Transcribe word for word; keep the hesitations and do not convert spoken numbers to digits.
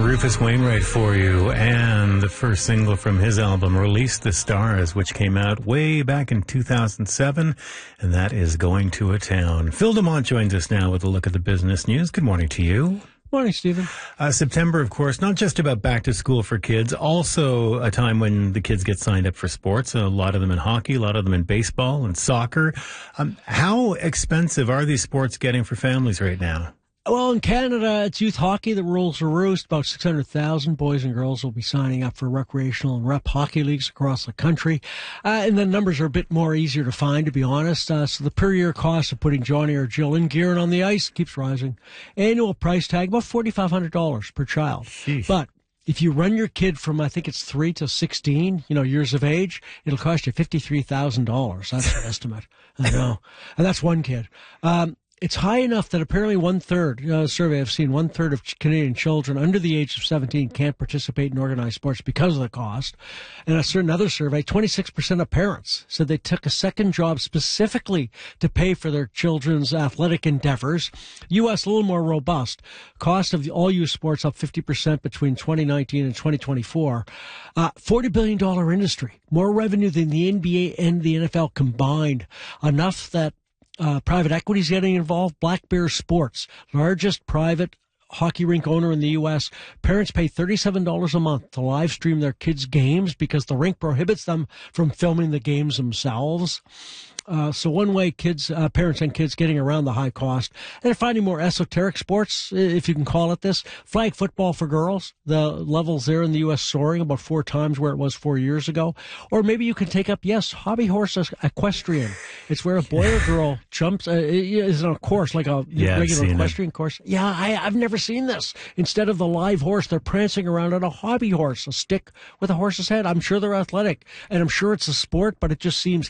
Rufus Wainwright for you, and the first single from his album, Release the Stars, which came out way back in two thousand seven, and that is Going to a Town. Phil DeMont joins us now with a look at the business news. Good morning to you. Morning, Stephen. Uh, September, of course, not just about back to school for kids, also a time when the kids get signed up for sports, a lot of them in hockey, a lot of them in baseball and soccer. Um, how expensive are these sports getting for families right now? Well, in Canada, it's youth hockey that rules the roost. About six hundred thousand boys and girls will be signing up for recreational and rep hockey leagues across the country. Uh, and the numbers are a bit more easier to find, to be honest. Uh, so the per year cost of putting Johnny or Jill in gear and on the ice keeps rising. Annual price tag, about four thousand five hundred dollars per child. Sheesh. But if you run your kid from, I think it's three to sixteen, you know, years of age, it'll cost you fifty-three thousand dollars. That's an estimate. I know. And that's one kid. Um, It's high enough that apparently one-third, uh, survey I've seen, one-third of Canadian children under the age of seventeen can't participate in organized sports because of the cost. And a certain other survey, twenty-six percent of parents said they took a second job specifically to pay for their children's athletic endeavors. U S a little more robust. Cost of the all youth sports up fifty percent between twenty nineteen and twenty twenty-four. Uh, forty billion dollars industry. More revenue than the N B A and the N F L combined. Enough that Uh, private equity is getting involved. Black Bear Sports, largest private hockey rink owner in the U S. Parents pay thirty-seven dollars a month to live stream their kids' games because the rink prohibits them from filming the games themselves. Uh, so one way kids, uh, parents and kids getting around the high cost. And they're finding more esoteric sports, if you can call it this. Flag football for girls. The levels there in the U S soaring about four times where it was four years ago. Or maybe you can take up, yes, hobby horse equestrian. It's where a boy or girl jumps, uh, is on a course, like a yeah, regular equestrian it. course. Yeah, I, I've never seen this. Instead of the live horse, they're prancing around on a hobby horse, a stick with a horse's head. I'm sure they're athletic, and I'm sure it's a sport, but it just seems